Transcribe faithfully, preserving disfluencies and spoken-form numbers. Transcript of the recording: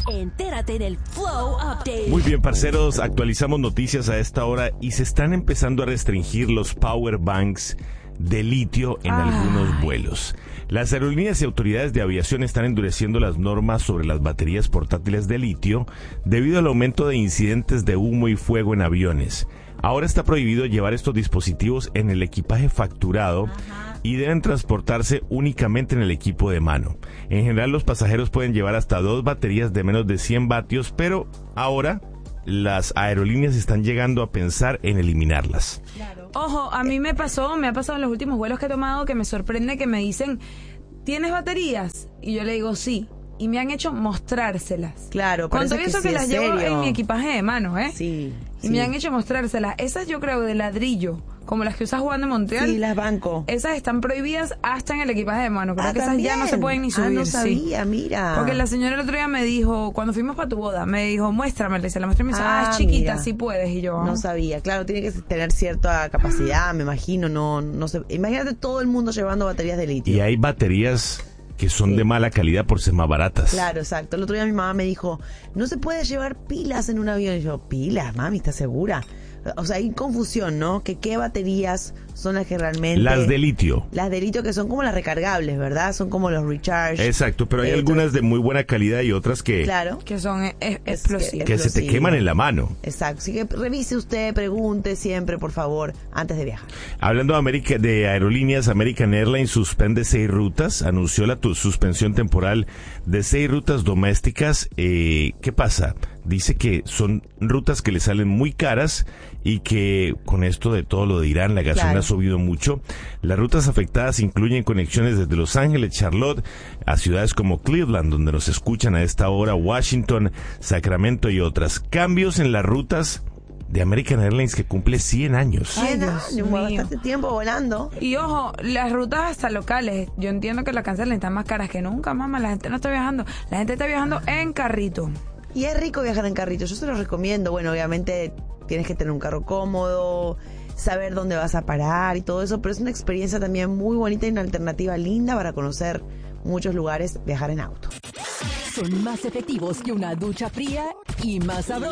Entérate del Flow Update. Muy bien, parceros, actualizamos noticias a esta hora y se están empezando a restringir los power banks de litio en Ay. algunos vuelos. Las aerolíneas y autoridades de aviación están endureciendo las normas sobre las baterías portátiles de litio debido al aumento de incidentes de humo y fuego en aviones. Ahora está prohibido llevar estos dispositivos en el equipaje facturado y deben transportarse únicamente en el equipo de mano. En general, los pasajeros pueden llevar hasta dos baterías de menos de cien vatios, pero ahora las aerolíneas están llegando a pensar en eliminarlas. Claro. Ojo, a mí me pasó, me ha pasado en los últimos vuelos que he tomado que me sorprende que me dicen, ¿tienes baterías? Y yo le digo, sí. Y me han hecho mostrárselas. Claro, con todo que eso sí, que las serio. llevo en mi equipaje de mano, ¿eh? Sí. Y sí. me han hecho mostrárselas. Esas yo creo de ladrillo, como las que usas jugando en Montreal. Sí, las banco. Esas están prohibidas hasta en el equipaje de mano. Creo Ah, que esas ¿también? ya no se pueden ni subir. Ah, no sí. sabía, mira. Porque la señora el otro día me dijo, cuando fuimos para tu boda, me dijo, muéstramela. Y se la mostré y me dice, ah, Ah, es chiquita, mira. sí puedes. Y yo, ah. No sabía. Claro, tiene que tener cierta capacidad, me imagino. No, no sé. Imagínate todo el mundo llevando baterías de litio. Y hay baterías que son Sí. de mala calidad por ser más baratas. Claro, exacto. El otro día mi mamá me dijo, no se puede llevar pilas en un avión. Y yo, pilas, mami, ¿estás segura? O sea, hay confusión, ¿no? Que qué baterías son las que realmente... Las de litio. Las de litio que son como las recargables, ¿verdad? Son como los recharge. Exacto, pero hay Eh, algunas de muy buena calidad y otras que, Claro. Que son eh, eh, Es explosivas. que se te explosivo. queman en la mano. Exacto. Así que revise usted, pregunte siempre, por favor, antes de viajar. Hablando de, América, de aerolíneas, American Airlines suspende seis rutas, anunció la tu- suspensión temporal de seis rutas domésticas. Eh, ¿Qué pasa? Dice que son rutas que le salen muy caras y que con esto de todo lo de Irán, la gasolina Claro. ha subido mucho. Las rutas afectadas incluyen conexiones desde Los Ángeles, Charlotte, a ciudades como Cleveland, donde nos escuchan a esta hora, Washington, Sacramento y otras. Cambios en las rutas de American Airlines que cumple cien años. Ay, cien Dios años, mío. bastante tiempo volando. Y ojo, las rutas hasta locales, yo entiendo que las cancelen, están más caras que nunca, mamá, la gente no está viajando, la gente está viajando en carrito. Y es rico viajar en carrito, yo se lo recomiendo. Bueno, obviamente tienes que tener un carro cómodo, saber dónde vas a parar y todo eso, pero es una experiencia también muy bonita y una alternativa linda para conocer muchos lugares, viajar en auto. Son más efectivos que una ducha fría y más sabrosos.